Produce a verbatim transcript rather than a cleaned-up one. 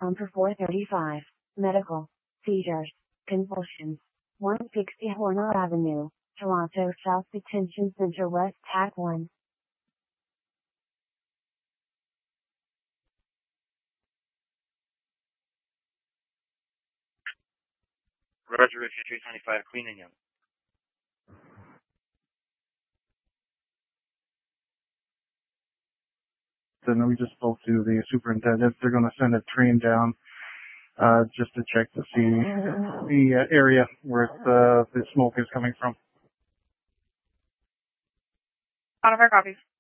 home for four thirty-five. Medical. Seizures. Convulsions. one sixty Horner Avenue, Toronto South Detention Center West Tac one. Roger, Richard three twenty-five, Queen and Young. Then we just spoke to the superintendent. They're going to send a train down uh, just to check to see the uh, area where the, the smoke is coming from. Out of our copies.